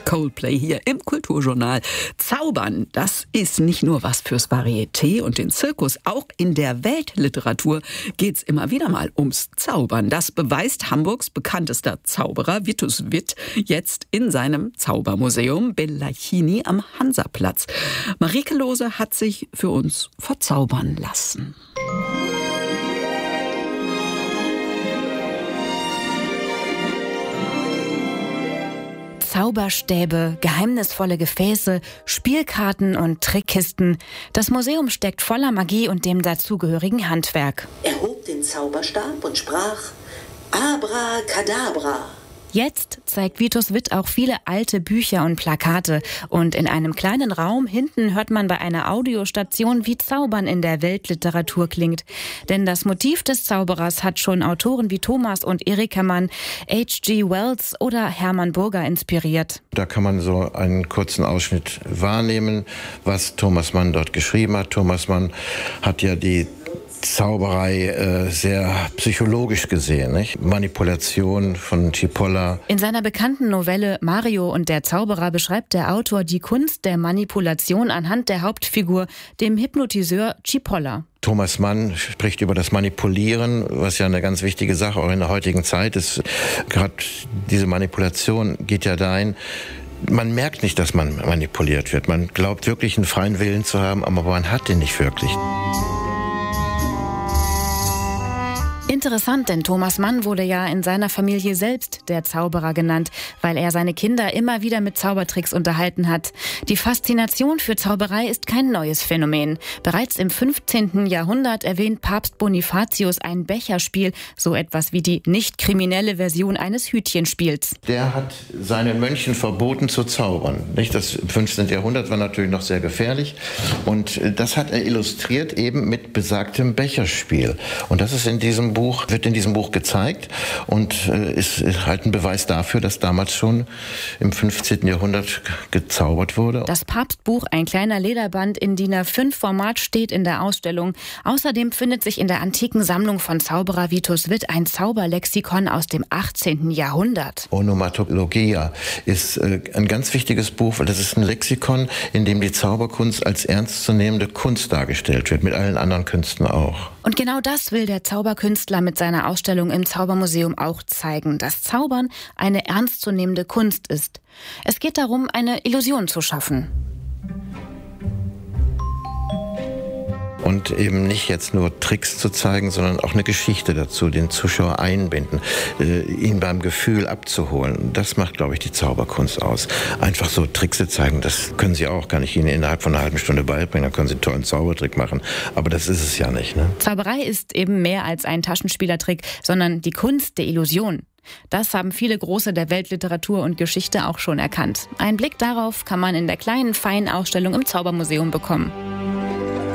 Coldplay hier im Kulturjournal. Zaubern, das ist nicht nur was fürs Varieté und den Zirkus. Auch in der Weltliteratur geht's immer wieder mal ums Zaubern. Das beweist Hamburgs bekanntester Zauberer Vitus Witt jetzt in seinem Zaubermuseum Bellachini am Hansaplatz. Marieke Lose hat sich für uns verzaubern lassen. Zauberstäbe, geheimnisvolle Gefäße, Spielkarten und Trickkisten. Das Museum steckt voller Magie und dem dazugehörigen Handwerk. Er hob den Zauberstab und sprach: Abracadabra. Jetzt zeigt Vitus Witt auch viele alte Bücher und Plakate. Und in einem kleinen Raum hinten hört man bei einer Audiostation, wie Zaubern in der Weltliteratur klingt. Denn das Motiv des Zauberers hat schon Autoren wie Thomas und Erika Mann, H.G. Wells oder Hermann Burger inspiriert. Da kann man so einen kurzen Ausschnitt wahrnehmen, was Thomas Mann dort geschrieben hat. Thomas Mann hat ja die Zauberei sehr psychologisch gesehen, nicht? Manipulation von Cipolla. In seiner bekannten Novelle Mario und der Zauberer beschreibt der Autor die Kunst der Manipulation anhand der Hauptfigur, dem Hypnotiseur Cipolla. Thomas Mann spricht über das Manipulieren, was ja eine ganz wichtige Sache auch in der heutigen Zeit ist. Gerade diese Manipulation geht ja dahin, man merkt nicht, dass man manipuliert wird. Man glaubt wirklich einen freien Willen zu haben, aber man hat den nicht wirklich. Interessant, denn Thomas Mann wurde ja in seiner Familie selbst der Zauberer genannt, weil er seine Kinder immer wieder mit Zaubertricks unterhalten hat. Die Faszination für Zauberei ist kein neues Phänomen. Bereits im 15. Jahrhundert erwähnt Papst Bonifatius ein Becherspiel, so etwas wie die nicht kriminelle Version eines Hütchenspiels. Der hat seinen Mönchen verboten zu zaubern. Nicht? Das 15. Jahrhundert war natürlich noch sehr gefährlich und das hat er illustriert eben mit besagtem Becherspiel. Und das ist wird in diesem Buch gezeigt und ist halt ein Beweis dafür, dass damals schon im 15. Jahrhundert gezaubert wurde. Das Papstbuch, ein kleiner Lederband in DIN A5 Format, steht in der Ausstellung. Außerdem findet sich in der antiken Sammlung von Zauberer Vitus Witt ein Zauberlexikon aus dem 18. Jahrhundert. Onomatologia ist ein ganz wichtiges Buch, weil das ist ein Lexikon, in dem die Zauberkunst als ernstzunehmende Kunst dargestellt wird, mit allen anderen Künsten auch. Und genau das will der Zauberkünstler mit seiner Ausstellung im Zaubermuseum auch zeigen, dass Zaubern eine ernstzunehmende Kunst ist. Es geht darum, eine Illusion zu schaffen. Und eben nicht jetzt nur Tricks zu zeigen, sondern auch eine Geschichte dazu, den Zuschauer einbinden, ihn beim Gefühl abzuholen. Das macht, glaube ich, die Zauberkunst aus. Einfach so Tricks zu zeigen, das können Sie auch, kann ich Ihnen innerhalb von einer halben Stunde beibringen, dann können Sie einen tollen Zaubertrick machen. Aber das ist es ja nicht, ne? Zauberei ist eben mehr als ein Taschenspielertrick, sondern die Kunst der Illusion. Das haben viele Große der Weltliteratur und Geschichte auch schon erkannt. Einen Blick darauf kann man in der kleinen, feinen Ausstellung im Zaubermuseum bekommen.